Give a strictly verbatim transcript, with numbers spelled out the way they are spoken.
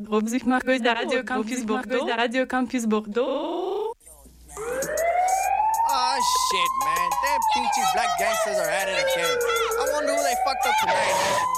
Gros Marcos da Radio Campus Bordeaux, da Radio Campus Bordeaux. Oh shit, man. Damn peachy black gangsters are at it again. I wonder who they fucked up tonight, man.